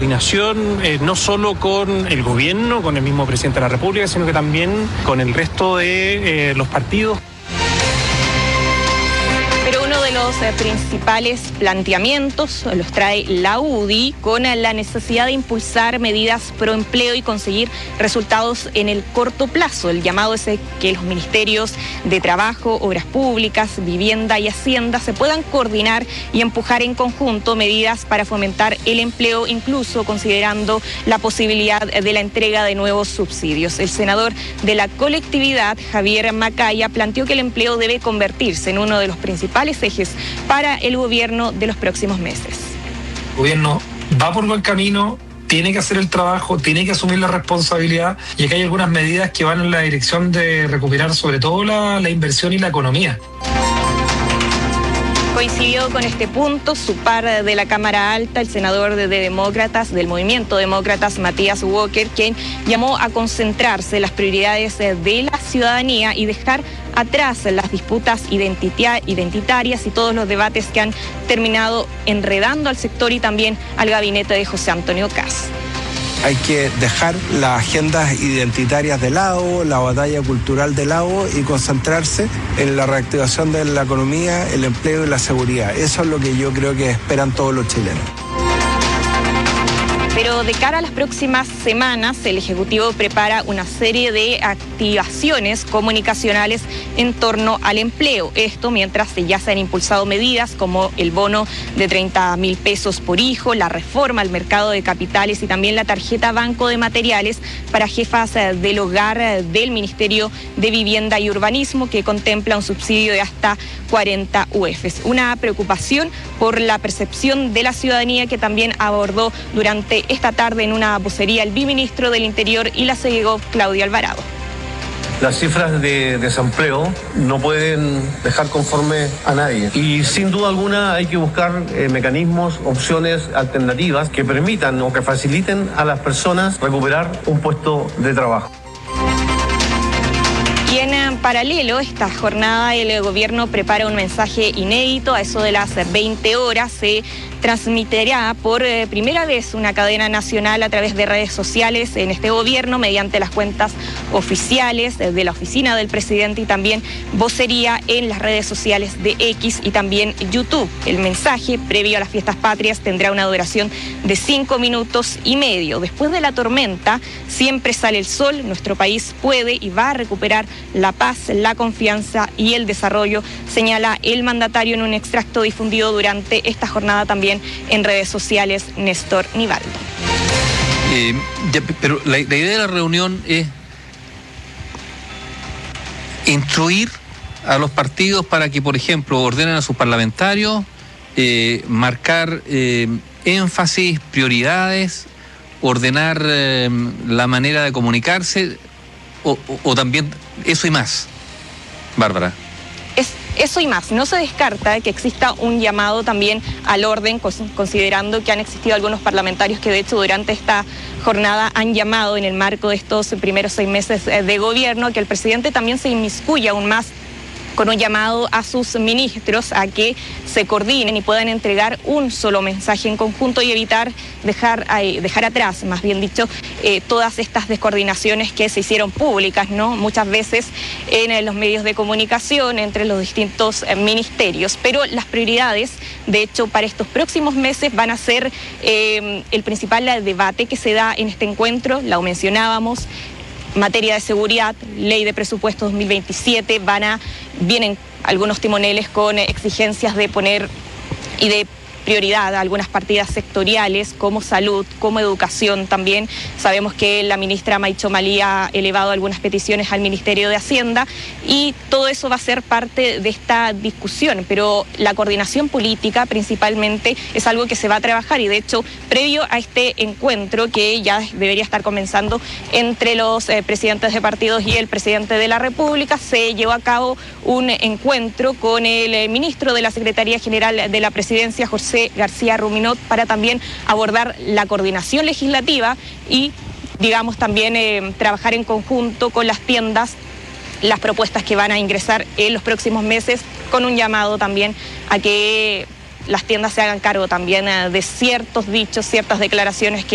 coordinación no solo con el gobierno, con el mismo presidente de la República, sino que también con el resto de los partidos. Pero uno de los principales planteamientos los trae la UDI con la necesidad de impulsar medidas pro empleo y conseguir resultados en el corto plazo. El llamado es que los ministerios de Trabajo, Obras Públicas, Vivienda y Hacienda se puedan coordinar y empujar en conjunto medidas para fomentar el empleo, incluso considerando la posibilidad de la entrega de nuevos subsidios. El senador de la colectividad, Javier Macaya, planteó que el empleo debe convertirse en uno de los principales ejes para el gobierno de los próximos meses. El gobierno va por buen camino, tiene que hacer el trabajo, tiene que asumir la responsabilidad, y acá hay algunas medidas que van en la dirección de recuperar sobre todo la inversión y la economía. Coincidió con este punto su par de la Cámara Alta, el senador de Demócratas, del Movimiento Demócratas, Matías Walker, quien llamó a concentrarse en las prioridades de la ciudadanía y dejar atrás las disputas identitarias y todos los debates que han terminado enredando al sector y también al gabinete de José Antonio Kast. Hay que dejar las agendas identitarias de lado, la batalla cultural de lado y concentrarse en la reactivación de la economía, el empleo y la seguridad. Eso es lo que yo creo que esperan todos los chilenos. Pero de cara a las próximas semanas, el Ejecutivo prepara una serie de activaciones comunicacionales en torno al empleo. Esto mientras ya se han impulsado medidas como el bono de 30.000 pesos por hijo, la reforma al mercado de capitales y también la tarjeta Banco de Materiales para jefas del hogar del Ministerio de Vivienda y Urbanismo, que contempla un subsidio de hasta 40 UFs. Una preocupación por la percepción de la ciudadanía que también abordó durante esta tarde en una vocería el viceministro del Interior y la CEGEGOV, Claudio Alvarado. Las cifras de desempleo no pueden dejar conforme a nadie y sin duda alguna hay que buscar mecanismos, opciones alternativas que permitan o que faciliten a las personas recuperar un puesto de trabajo. Y en paralelo, esta jornada el gobierno prepara un mensaje inédito. A eso de las 20 horas se transmitirá por primera vez una cadena nacional a través de redes sociales en este gobierno mediante las cuentas oficiales de la oficina del presidente y también vocería en las redes sociales de X y también YouTube. El mensaje previo a las fiestas patrias tendrá una duración de 5 minutos y medio. Después de la tormenta siempre sale el sol. Nuestro país puede y va a recuperar la paz, la confianza y el desarrollo, señala el mandatario en un extracto difundido durante esta jornada también en redes sociales, Néstor Nivaldo. Pero la idea de la reunión es instruir a los partidos para que, por ejemplo, ordenen a sus parlamentarios, marcar énfasis, prioridades, ordenar la manera de comunicarse, o también eso y más. Bárbara. Eso y más. No se descarta que exista un llamado también al orden, considerando que han existido algunos parlamentarios que de hecho durante esta jornada han llamado en el marco de estos primeros 6 meses de gobierno que el presidente también se inmiscuya aún más con un llamado a sus ministros a que se coordinen y puedan entregar un solo mensaje en conjunto y evitar dejar atrás, más bien dicho, todas estas descoordinaciones que se hicieron públicas, ¿no? Muchas veces en los medios de comunicación entre los distintos ministerios. Pero las prioridades, de hecho, para estos próximos meses van a ser el principal debate que se da en este encuentro, lo mencionábamos, materia de seguridad, ley de presupuesto 2027, vienen algunos timoneles con exigencias de poner y de prioridad a algunas partidas sectoriales como salud, como educación también. Sabemos que la ministra Maicho Malí ha elevado algunas peticiones al Ministerio de Hacienda y todo eso va a ser parte de esta discusión, pero la coordinación política principalmente es algo que se va a trabajar y de hecho previo a este encuentro que ya debería estar comenzando entre los presidentes de partidos y el presidente de la República, se llevó a cabo un encuentro con el ministro de la Secretaría General de la Presidencia, José García Ruminot, para también abordar la coordinación legislativa y, digamos, también trabajar en conjunto con las tiendas las propuestas que van a ingresar en los próximos meses, con un llamado también a que las tiendas se hagan cargo también de ciertos dichos, ciertas declaraciones que